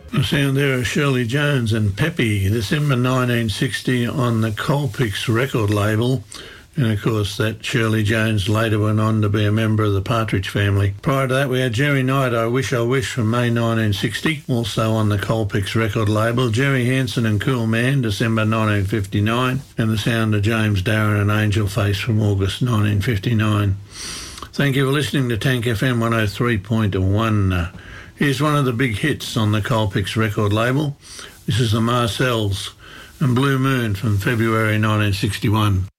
The sound there of Shirley Jones and Peppy, December 1960 on the Colpix record label. And, of course, that Shirley Jones later went on to be a member of the Partridge Family. Prior to that, we had Jerry Knight, I Wish from May 1960, also on the Colpix record label. Jerry Hansen and Cool Man, December 1959. And the sound of James Darren and Angel Face from August 1959. Thank you for listening to Tank FM 103.1. Here's one of the big hits on the Colpix record label. This is the Marcells and Blue Moon from February 1961.